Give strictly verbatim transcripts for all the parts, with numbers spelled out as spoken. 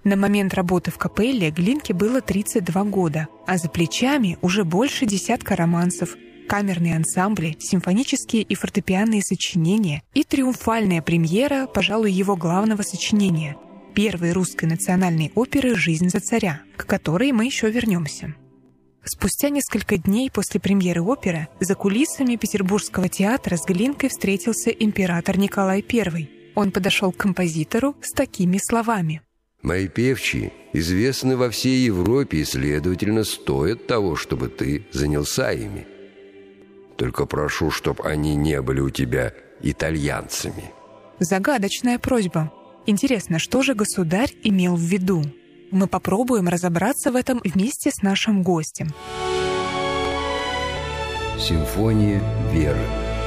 На момент работы в капелле Глинке было тридцать два года, а за плечами уже больше десятка романсов, камерные ансамбли, симфонические и фортепианные сочинения и триумфальная премьера, пожалуй, его главного сочинения – первой русской национальной оперы «Жизнь за царя», к которой мы еще вернемся. Спустя несколько дней после премьеры оперы за кулисами Петербургского театра с Глинкой встретился император Николай Первый. Он подошел к композитору с такими словами. «Мои певчие известны во всей Европе и, следовательно, стоят того, чтобы ты занялся ими. Только прошу, чтоб они не были у тебя итальянцами». Загадочная просьба. Интересно, что же государь имел в виду? Мы попробуем разобраться в этом вместе с нашим гостем. Симфония веры.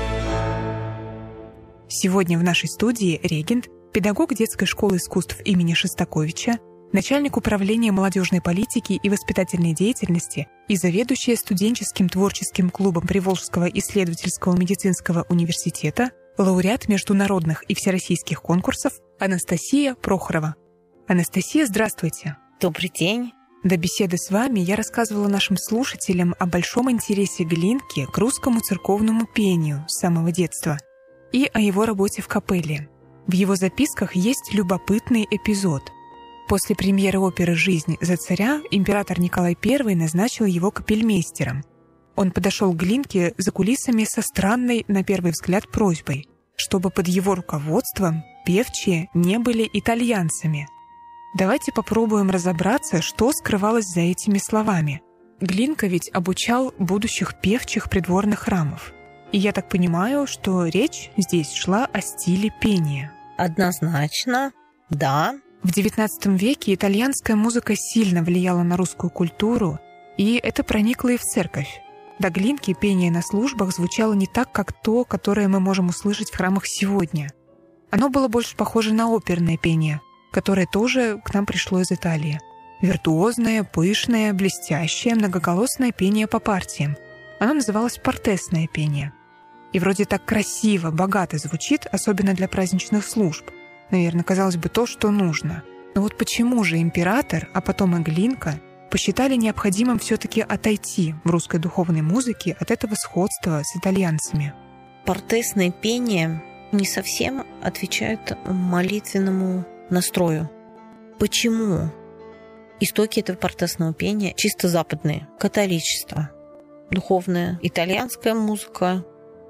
Сегодня в нашей студии регент, педагог детской школы искусств имени Шостаковича, начальник управления молодежной политики и воспитательной деятельности и заведующая студенческим творческим клубом Приволжского исследовательского медицинского университета, лауреат международных и всероссийских конкурсов Анастасия Прохорова. Анастасия, здравствуйте. Добрый день. До беседы с вами я рассказывала нашим слушателям о большом интересе Глинки к русскому церковному пению с самого детства и о его работе в капелле. В его записках есть любопытный эпизод. После премьеры оперы «Жизнь за царя» император Николай Первый назначил его капельмейстером. Он подошел к Глинке за кулисами со странной, на первый взгляд, просьбой, чтобы под его руководством певчие не были итальянцами. Давайте попробуем разобраться, что скрывалось за этими словами. Глинка ведь обучал будущих певчих придворных храмов. И я так понимаю, что речь здесь шла о стиле пения. Однозначно, да. В девятнадцатом веке итальянская музыка сильно влияла на русскую культуру, и это проникло и в церковь. До Глинки пение на службах звучало не так, как то, которое мы можем услышать в храмах сегодня. Оно было больше похоже на оперное пение, которое тоже к нам пришло из Италии. Виртуозное, пышное, блестящее, многоголосное пение по партиям. Оно называлось партесное пение. И вроде так красиво, богато звучит, особенно для праздничных служб. Наверное, казалось бы, то, что нужно. Но вот почему же император, а потом и Глинка, посчитали необходимым все-таки отойти в русской духовной музыке от этого сходства с итальянцами? Партесное пение не совсем отвечает молитвенному настрою. Почему? Истоки этого партесного пения чисто западные. Католичество, духовная итальянская музыка.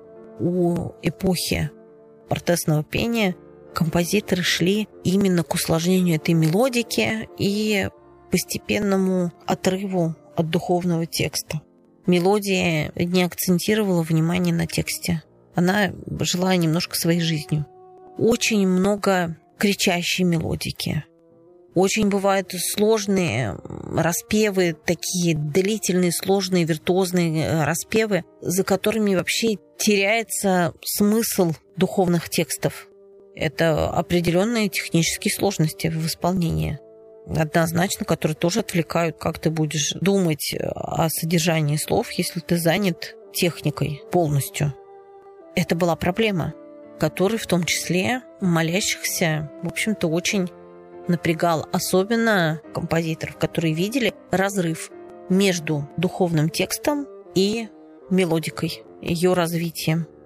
У эпохи партесного пения композиторы шли именно к усложнению этой мелодики и постепенному отрыву от духовного текста. Мелодия не акцентировала внимание на тексте. Она жила немножко своей жизнью. Очень много кричащей мелодики. Очень бывают сложные распевы, такие длительные, сложные, виртуозные распевы, за которыми вообще теряется смысл духовных текстов. Это определенные технические сложности в исполнении. Однозначно, которые тоже отвлекают, как ты будешь думать о содержании слов, если ты занят техникой полностью. Это была проблема, которая в том числе молящихся, в общем-то, очень напрягал, особенно композиторов, которые видели разрыв между духовным текстом и мелодикой, ее развитием.